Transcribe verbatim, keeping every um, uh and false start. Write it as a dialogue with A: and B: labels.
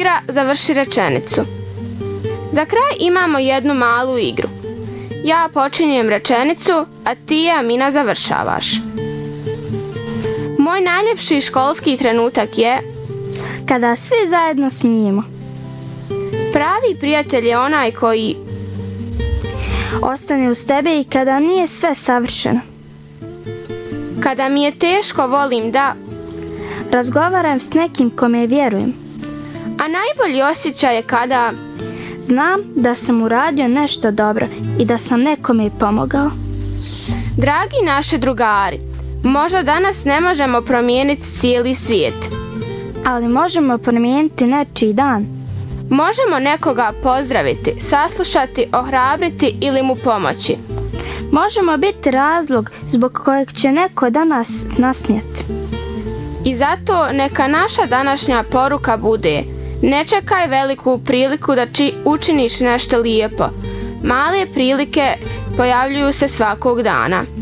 A: Dobra, završi rečenicu. Za kraj imamo jednu malu igru. Ja počinjem rečenicu, a ti, Amina, završavaš. Moj najljepši školski trenutak je
B: kada svi zajedno smijemo.
A: Pravi prijatelj je onaj koji
B: ostane uz tebe i kada nije sve savršeno.
A: Kada mi je teško, volim da
B: razgovaram s nekim kome vjerujem.
A: A najbolji osjećaj je kada
B: znam da sam uradio nešto dobro i da sam nekome pomogao.
A: Dragi naši drugari, možda danas ne možemo promijeniti cijeli svijet,
B: ali možemo promijeniti nečiji dan.
A: Možemo nekoga pozdraviti, saslušati, ohrabriti ili mu pomoći.
B: Možemo biti razlog zbog kojeg će neko danas nasmijati.
A: I zato neka naša današnja poruka bude: ne čekaj veliku priliku da či učiniš nešto lijepo. Male prilike pojavljuju se svakog dana.